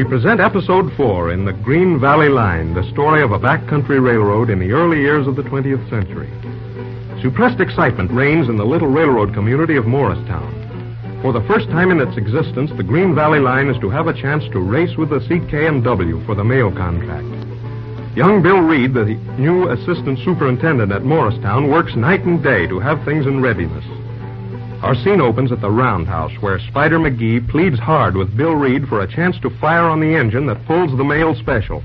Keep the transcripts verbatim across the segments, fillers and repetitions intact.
we present Episode four in the Green Valley Line, the story of a backcountry railroad in the early years of the twentieth century. Suppressed excitement reigns in the little railroad community of Morristown. For the first time in its existence, the Green Valley Line is to have a chance to race with the C K and W for the mail contract. Young Bill Reed, the new assistant superintendent at Morristown, works night and day to have things in readiness. Our scene opens at the roundhouse, where Spider McGee pleads hard with Bill Reed for a chance to fire on the engine that pulls the mail special.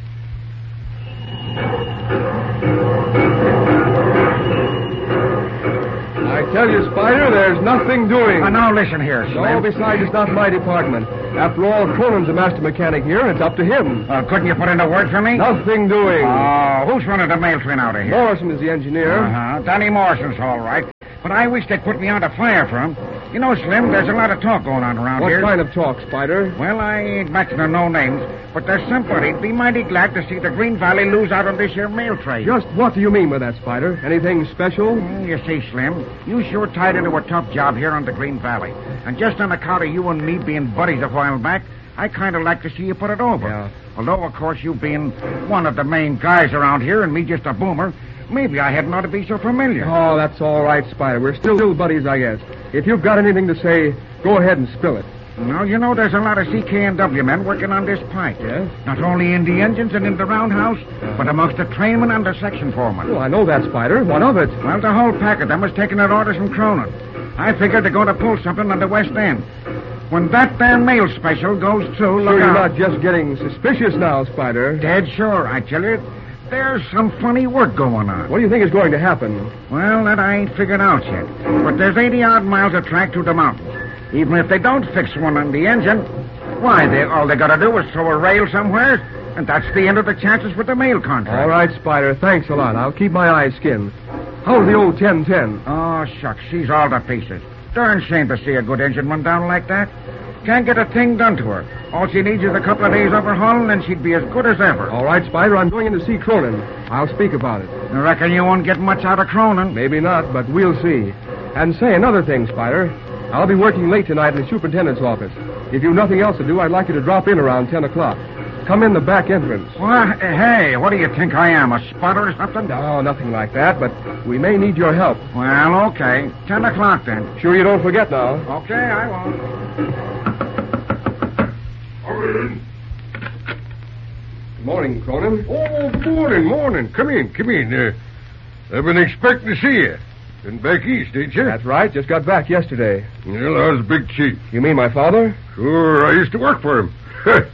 I tell you, Spider, there's nothing doing. Uh, now listen here, Slim. No, besides, it's not my department. After all, Cronin's the master mechanic here, and it's up to him. Uh, couldn't you put in a word for me? Nothing doing. Oh, who's running the mail train out of here? Morrison is the engineer. Uh-huh. Danny Morrison's all right. But I wish they'd put me on to fire for him. You know, Slim, there's a lot of talk going on around What here. What kind of talk, Spider? Well, I ain't mentioning no names, but there's somebody'd be mighty glad to see the Green Valley lose out on this here mail train. Just what do you mean by that, Spider? Anything special? Mm, you see, Slim, you sure tied into a tough job here on the Green Valley. And just on account of you and me being buddies a while back, I kind of like to see you put it over. Yeah. Although, of course, you being one of the main guys around here and me just a boomer, maybe I hadn't ought to be so familiar. Oh, that's all right, Spider. We're still, still buddies, I guess. If you've got anything to say, go ahead and spill it. Now, you know, there's a lot of C K and W men working on this pipe. Yes? Not only in the engines and in the roundhouse, but amongst the trainmen and the section foremen. Well, I know that, Spider. What of it? Well, the whole pack of them is taking their orders from Cronin. I figured they're going to pull something on the West End. When that there mail special goes through, look Sure, you're out. not just getting suspicious now, Spider. Dead sure, I tell you. There's some funny work going on. What do you think is going to happen? Well, that I ain't figured out yet. But there's eighty-odd miles of track through the mountains. Even if they don't fix one on the engine, why, they all they gotta do is throw a rail somewhere, and that's the end of the chances for the mail contract. All right, Spider. Thanks a lot. I'll keep my eyes skinned. How's the old ten ten? Oh, shucks. She's all to pieces. Darn shame to see a good engine run down like that. Can't get a thing done to her. All she needs is a couple of days overhauling, and she'd be as good as ever. All right, Spider. I'm going in to see Cronin. I'll speak about it. I reckon you won't get much out of Cronin. Maybe not, but we'll see. And say, another thing, Spider. I'll be working late tonight in the superintendent's office. If you've nothing else to do, I'd like you to drop in around ten o'clock. Come in the back entrance. What? Hey, what do you think I am, a spotter or something? No, nothing like that, but we may need your help. Well, okay. Ten o'clock, then. Sure you don't forget now. Okay, I won't. Come in. Good morning, Cronin. Oh, good morning, morning. Come in, come in. Uh, I've been expecting to see you. Been back east, ain't you? That's right. Just got back yesterday. Well, I was Big Chief. You mean my father? Sure, I used to work for him.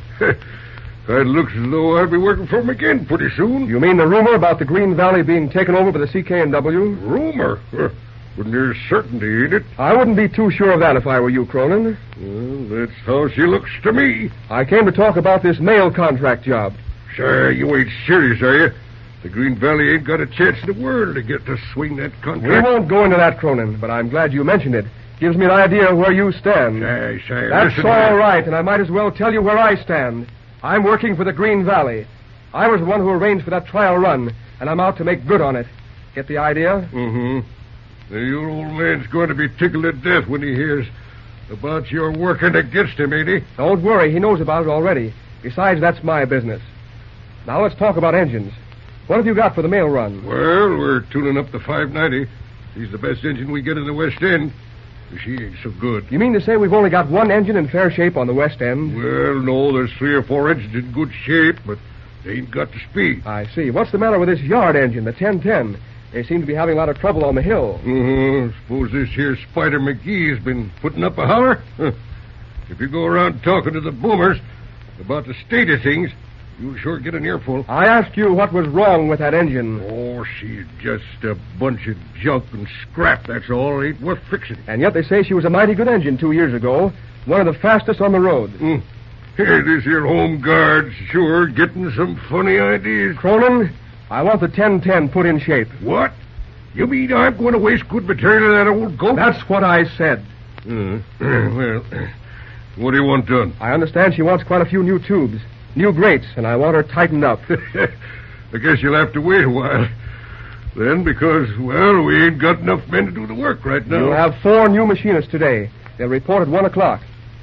It looks as though I'll be working for him again pretty soon. You mean the rumor about the Green Valley being taken over by the C K and W? Rumor? Uh, when there's certainty in it. I wouldn't be too sure of that if I were you, Cronin. Well, that's how she looks to me. I came to talk about this mail contract job. Sure, you ain't serious, are you? The Green Valley ain't got a chance in the world to get to swing that contract. We won't go into that, Cronin, but I'm glad you mentioned it. Gives me an idea of where you stand. Say, say, That's listen all to right, and I might as well tell you where I stand. I'm working for the Green Valley. I was the one who arranged for that trial run, and I'm out to make good on it. Get the idea? Mm-hmm. Your old man's going to be tickled to death when he hears about your working against him, ain't he? Don't worry, he knows about it already. Besides, that's my business. Now let's talk about engines. What have you got for the mail run? Well, we're tuning up the five ninety. She's the best engine we get in the West End. She ain't so good. You mean to say we've only got one engine in fair shape on the West End? Well, no, there's three or four engines in good shape, but they ain't got the speed. I see. What's the matter with this yard engine, the ten ten? They seem to be having a lot of trouble on the hill. Uh-huh. Suppose this here Spider McGee's been putting up a holler? Huh. If you go around talking to the boomers about the state of things, you'll sure get an earful. I asked you what was wrong with that engine. Oh, she's just a bunch of junk and scrap, that's all. Ain't worth fixing. And yet they say she was a mighty good engine two years ago. One of the fastest on the road. Mm. Here, this here home guard's sure getting some funny ideas. Cronin, I want the ten ten put in shape. What? You mean I'm going to waste good material on that old goat? That's what I said. Uh, well, what do you want done? I understand she wants quite a few new tubes. New grates, and I want her tightened up. I guess you'll have to wait a while. Then, because, well, we ain't got enough men to do the work right now. You'll have four new machinists today. They'll report at one o'clock.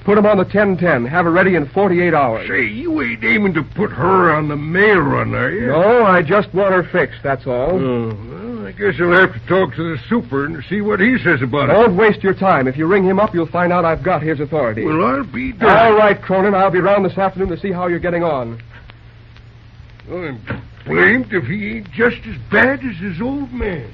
Put him on the ten ten. Have her ready in forty-eight hours. Say, you ain't aiming to put her on the mail run, are you? No, I just want her fixed, that's all. Oh, well, I guess I'll have to talk to the super and see what he says about it. Don't waste your time. If you ring him up, you'll find out I've got his authority. Well, I'll be done. All right, Cronin. I'll be round this afternoon to see how you're getting on. I'm blamed if he ain't just as bad as his old man.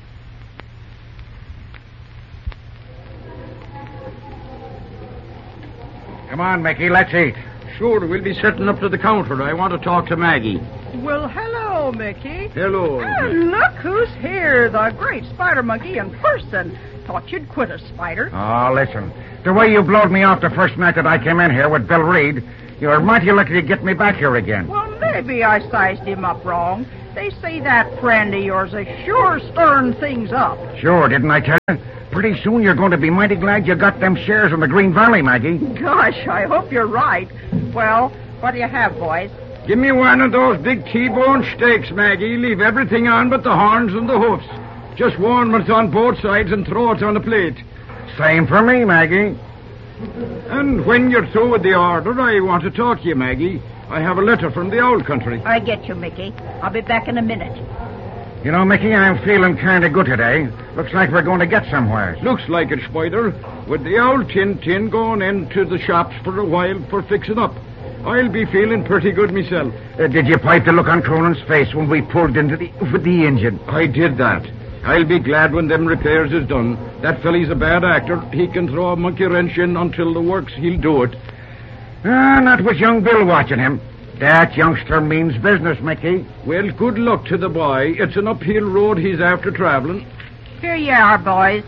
Come on, Mickey, let's eat. Sure, we'll be setting up to the counter. I want to talk to Maggie. Well, hello, Mickey. Hello. And look who's here, the great Spider Monkey in person. Thought you'd quit us, Spider. Oh, listen. The way you blowed me off the first night that I came in here with Bill Reed, you're mighty lucky to get me back here again. Well, maybe I sized him up wrong. They say that friend of yours is sure stirring things up. Sure, didn't I tell you? Pretty soon you're going to be mighty glad you got them shares in the Green Valley, Maggie. Gosh, I hope you're right. Well, what do you have, boys? Give me one of those big T-bone steaks, Maggie. Leave everything on but the horns and the hoofs. Just warm it on both sides and throw it on a plate. Same for me, Maggie. And when you're through with the order, I want to talk to you, Maggie. I have a letter from the old country. I get you, Mickey. I'll be back in a minute. You know, Mickey, I'm feeling kind of good today. Looks like we're going to get somewhere. Looks like it, Spider. With the old tin-tin going into the shops for a while for fixing up. I'll be feeling pretty good myself. Uh, did you pipe the look on Cronin's face when we pulled into the with the engine? I did that. I'll be glad when them repairs is done. That felly's a bad actor. He can throw a monkey wrench in until the works. He'll do it. Ah, not with young Bill watching him. That youngster means business, Mickey. Well, good luck to the boy. It's an uphill road he's after traveling. Here you are, boys.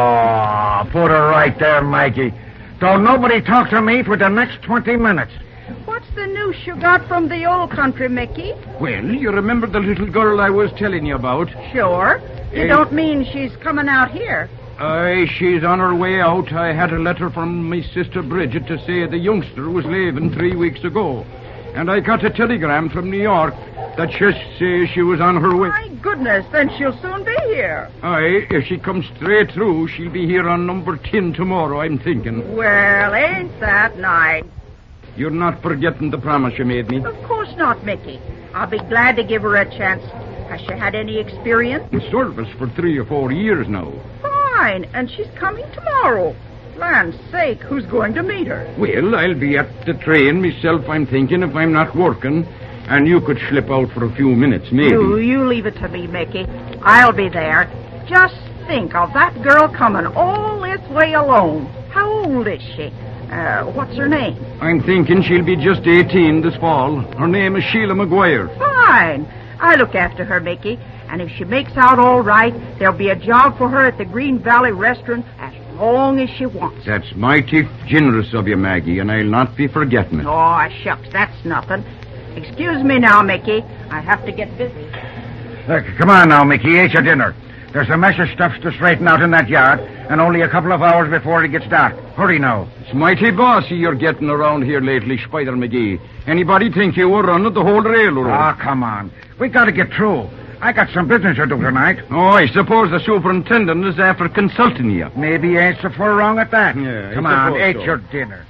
Oh, put her right there, Mikey. Don't nobody talk to me for the next twenty minutes. What's the news you got from the old country, Mickey? Well, you remember the little girl I was telling you about? Sure. You Eh. don't mean she's coming out here? Aye, she's on her way out. I had a letter from my sister Bridget to say the youngster was leaving three weeks ago. And I got a telegram from New York that just says she was on her way. My goodness, then she'll soon be here. Aye, if she comes straight through, she'll be here on number ten tomorrow, I'm thinking. Well, ain't that nice? You're not forgetting the promise you made me. Of course not, Mickey. I'll be glad to give her a chance. Has she had any experience? In service for three or four years now. Fine, and she's coming tomorrow. Land's sake, who's going to meet her? Well, I'll be at the train myself, I'm thinking, if I'm not working. And you could slip out for a few minutes, maybe. You, you leave it to me, Mickey. I'll be there. Just think of that girl coming all this way alone. How old is she? Uh, what's her name? I'm thinking she'll be just eighteen this fall. Her name is Sheila McGuire. Fine. I look after her, Mickey. And if she makes out all right, there'll be a job for her at the Green Valley restaurant as long as she wants. That's mighty generous of you, Maggie, and I'll not be forgetting it. Oh, shucks, that's nothing. Excuse me now, Mickey. I have to get busy. Look, come on now, Mickey. Eat your dinner. There's a mess of stuff to straighten out in that yard, and only a couple of hours before it gets dark. Hurry now. It's mighty bossy you're getting around here lately, Spider McGee. Anybody think you were running the whole railroad? Ah, come on. We got to get through. I got some business to do tonight. Oh, I suppose the superintendent is after consulting you. Maybe you ain't so far wrong at that. Yeah, I come on, suppose eat so. your dinner.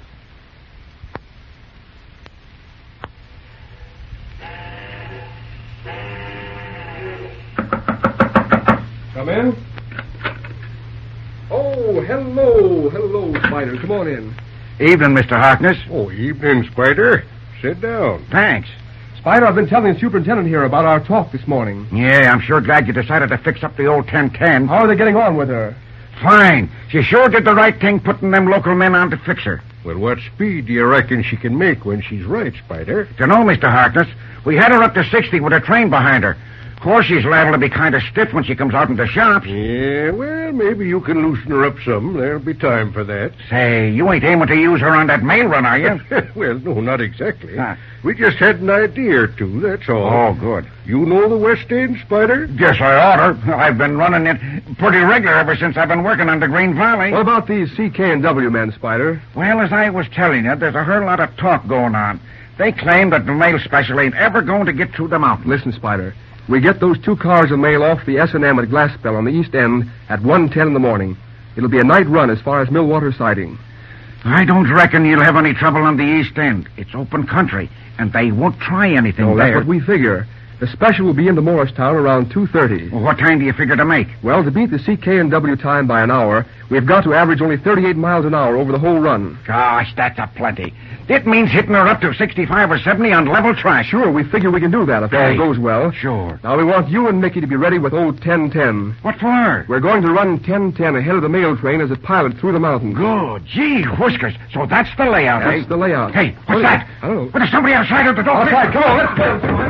Come in. Oh, hello, hello, Spider. Come on in. Evening, Mister Harkness. Oh, evening, Spider. Sit down. Thanks. Spider, I've been telling the superintendent here about our talk this morning. Yeah, I'm sure glad you decided to fix up the old ten ten. How are they getting on with her? Fine. She sure did the right thing putting them local men on to fix her. Well, what speed do you reckon she can make when she's right, Spider? You know, Mister Harkness, we had her up to sixty with a train behind her. Of course, she's liable to be kind of stiff when she comes out into shops. Yeah, well, maybe you can loosen her up some. There'll be time for that. Say, you ain't aiming to use her on that mail run, are you? Well, no, not exactly. Huh. We just had an idea or two, that's all. Oh, good. You know the West End, Spider? Guess I oughter. I've been running it pretty regular ever since I've been working on the Green Valley. What about these C K and W men, Spider? Well, as I was telling you, there's a whole lot of talk going on. They claim that the mail special ain't ever going to get through the mountains. Listen, Spider. We get those two cars of mail off the S and M at Glassbell on the east end at one ten in the morning. It'll be a night run as far as Millwater siding. I don't reckon you'll have any trouble on the East End. It's open country, and they won't try anything Oh, there. that's what we figure. The special will be into Morristown around two thirty. Well, what time do you figure to make? Well, to beat the C K and W time by an hour, we've got to average only thirty-eight miles an hour over the whole run. Gosh, that's a plenty. It means hitting her up to sixty-five or seventy on level track. Sure, we figure we can do that if Hey. all goes well. Sure. Now, we want you and Mickey to be ready with old ten ten. What for? We're going to run ten ten ahead of the mail train as a pilot through the mountains. Good. Gee, whiskers. So that's the layout, That's eh? the layout. Hey, what's Oh, that? oh. Well, there's somebody outside of the door. Outside, come on, let's go.